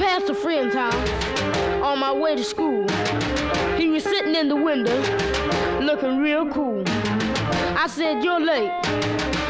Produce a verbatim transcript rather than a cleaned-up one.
passed a friend's house on my way to school. He was sitting in the window looking real cool. I said, "You're late."